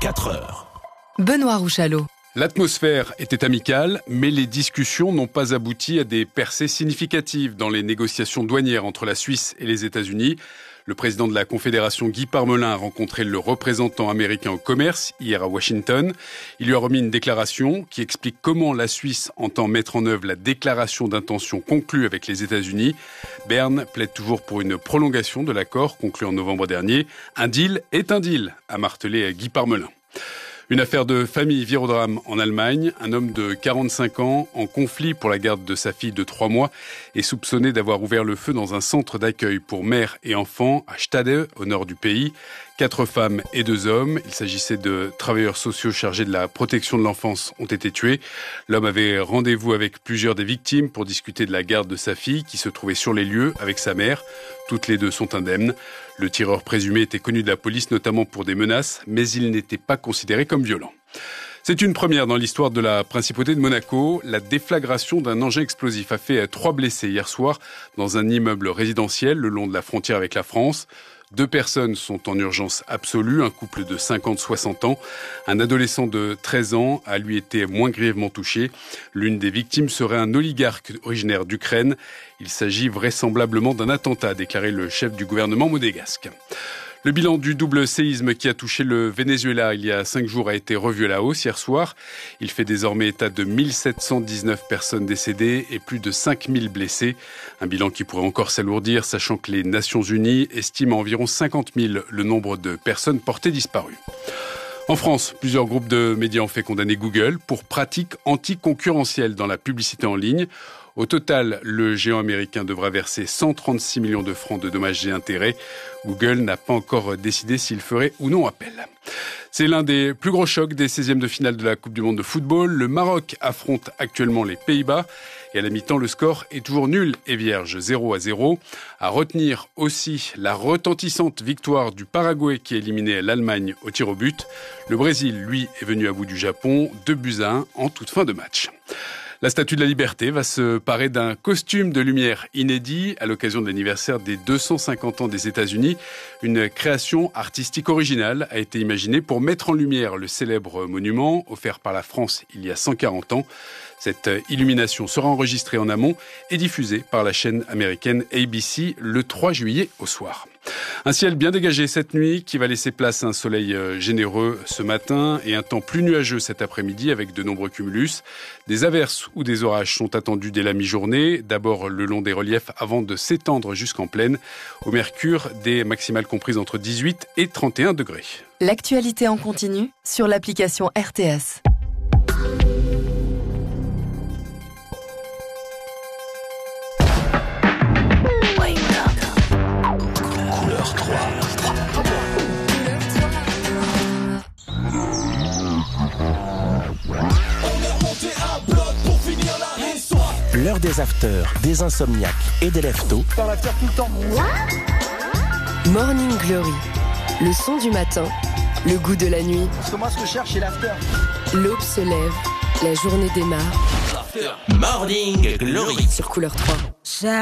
4 heures. Benoît Rouchalot. L'atmosphère était amicale, mais les discussions n'ont pas abouti à des percées significatives dans les négociations douanières entre la Suisse et les États-Unis. Le président de la Confédération, Guy Parmelin, a rencontré le représentant américain au commerce hier à Washington. Il lui a remis une déclaration qui explique comment la Suisse entend mettre en œuvre la déclaration d'intention conclue avec les États-Unis. Berne plaide toujours pour une prolongation de l'accord conclu en novembre dernier. Un deal est un deal, a martelé Guy Parmelin. Une affaire de famille vire au drame en Allemagne. Un homme de 45 ans, en conflit pour la garde de sa fille de 3 mois, est soupçonné d'avoir ouvert le feu dans un centre d'accueil pour mères et enfants à Stade, au nord du pays. 4 femmes et 2 hommes. Il s'agissait de travailleurs sociaux chargés de la protection de l'enfance ont été tués. L'homme avait rendez-vous avec plusieurs des victimes pour discuter de la garde de sa fille qui se trouvait sur les lieux avec sa mère. Toutes les deux sont indemnes. Le tireur présumé était connu de la police notamment pour des menaces, mais il n'était pas considéré comme violent. C'est une première dans l'histoire de la principauté de Monaco. La déflagration d'un engin explosif a fait 3 blessés hier soir dans un immeuble résidentiel le long de la frontière avec la France. 2 personnes sont en urgence absolue, un couple de 50-60 ans. Un adolescent de 13 ans a lui été moins grièvement touché. L'une des victimes serait un oligarque originaire d'Ukraine. Il s'agit vraisemblablement d'un attentat, a déclaré le chef du gouvernement monégasque. Le bilan du double séisme qui a touché le Venezuela il y a 5 jours a été revu à la hausse hier soir. Il fait désormais état de 1719 personnes décédées et plus de 5000 blessés. Un bilan qui pourrait encore s'alourdir, sachant que les Nations Unies estiment à environ 50 000 le nombre de personnes portées disparues. En France, plusieurs groupes de médias ont fait condamner Google pour pratiques anticoncurrentielles dans la publicité en ligne. Au total, le géant américain devra verser 136 millions de francs de dommages et intérêts. Google n'a pas encore décidé s'il ferait ou non appel. C'est l'un des plus gros chocs des 16e de finale de la Coupe du Monde de football. Le Maroc affronte actuellement les Pays-Bas. Et à la mi-temps, le score est toujours nul et vierge, 0-0. À retenir aussi la retentissante victoire du Paraguay qui a éliminé l'Allemagne au tir au but. Le Brésil, lui, est venu à bout du Japon, 2-1 en toute fin de match. La Statue de la Liberté va se parer d'un costume de lumière inédit à l'occasion de l'anniversaire des 250 ans des États-Unis. Une création artistique originale a été imaginée pour mettre en lumière le célèbre monument offert par la France il y a 140 ans. Cette illumination sera enregistrée en amont et diffusée par la chaîne américaine ABC le 3 juillet au soir. Un ciel bien dégagé cette nuit qui va laisser place à un soleil généreux ce matin et un temps plus nuageux cet après-midi avec de nombreux cumulus. Des averses ou des orages sont attendus dès la mi-journée, d'abord le long des reliefs avant de s'étendre jusqu'en plaine. Au mercure, des maximales comprises entre 18 et 31 degrés. L'actualité en continu sur l'application RTS. L'heure des afters, des insomniaques et des leftos. Dans l'after tout le temps. Morning Glory. Le son du matin, le goût de la nuit. Parce que moi, ce que je cherche, c'est l'after. L'aube se lève, la journée démarre. Morning Glory Sur Couleur 3.